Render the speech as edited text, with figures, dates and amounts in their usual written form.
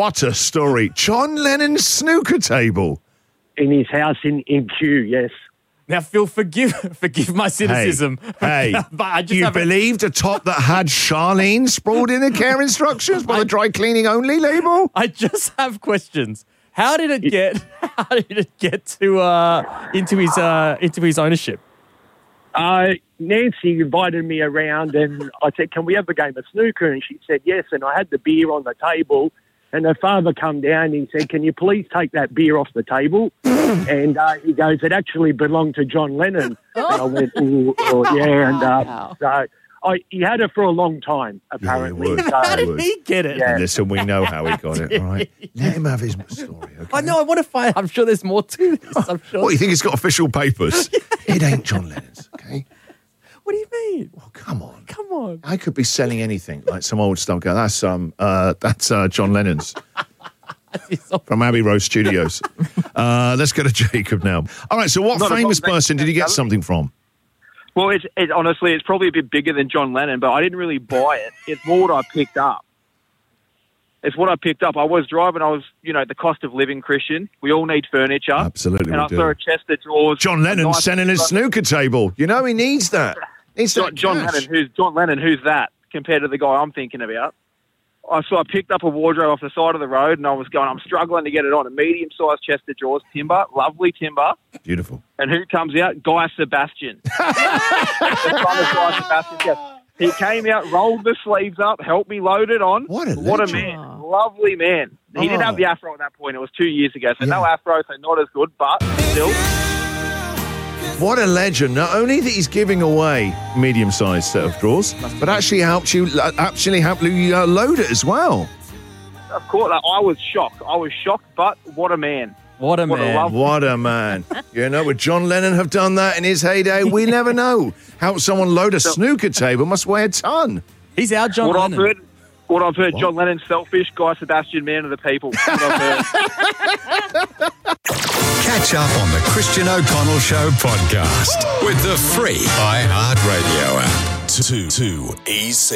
What a story. John Lennon's snooker table. In his house in Kew, yes. Now, Phil, forgive my cynicism. Hey, but I just you have believed a top that had Charlene sprawled in the care instructions by the dry cleaning only label? I just have questions. How did it get? How did it get to into his ownership? Nancy invited me around, and I said, "Can we have a game of snooker?" And she said, "Yes." And I had the beer on the table, and her father come down and he said, "Can you please take that beer off the table?" And he goes, "It actually belonged to John Lennon." And I went, "Ooh, yeah." And so he had it for a long time, apparently. Yeah, he would. How did he get it? Yeah. Listen, we know how he got it, all right? Let him have his story, okay? I know. I want to find. I'm sure there's more to this. I'm sure. What, you think it's got official papers? It ain't John Lennon's, okay? What do you mean? Well, come on. Come on. I could be selling anything, like some old stuff. Go, that's John Lennon's. From Abbey Road Studios. Let's go to Jacob now. All right, so what famous person did you get something from? Well, honestly, it's probably a bit bigger than John Lennon, but I didn't really buy it. It's more what I picked up. It's what I picked up. I was driving. I was, the cost of living, Christian. We all need furniture. Absolutely, and I saw a chest of drawers. John Lennon selling a snooker table. You know he needs that. John Lennon? Who's that compared to the guy I'm thinking about? I picked up a wardrobe off the side of the road, and I'm struggling to get it on. A medium-sized chest of drawers, timber, lovely timber. Beautiful. And who comes out? Guy Sebastian. The son of Guy Sebastian. Yes. He came out, rolled the sleeves up, helped me load it on. What a man. Lovely man. He didn't have the afro at that point. It was 2 years ago, so no afro, so not as good, but still. What a legend. Not only that he's giving away medium-sized set of drawers, but actually helped you load it as well. Of course. I was shocked, but what a man. What a man. What a man. Would John Lennon have done that in his heyday? We never know. Help someone load a snooker table must weigh a ton. He's our John Lennon. What I've heard, John Lennon's selfish, Guy Sebastian, man of the people. What I've heard. Catch up on the Christian O'Connell Show podcast with the free iHeartRadio app. 2EC.